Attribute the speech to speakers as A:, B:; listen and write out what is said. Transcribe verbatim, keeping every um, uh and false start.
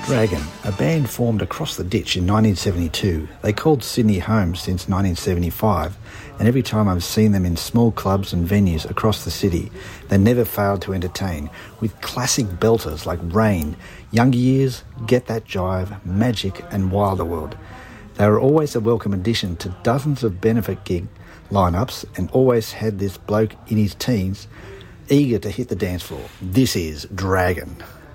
A: Dragon, a band formed across the ditch in nineteen seventy-two. They called Sydney home since nineteen seventy-five, and every time I've seen them in small clubs and venues across the city, they never failed to entertain, with classic belters like Rain, Younger Years, Get That Jive, Magic and Wilder World. They were always a welcome addition to dozens of benefit gig lineups and always had this bloke in his teens eager to hit the dance floor. This is Dragon.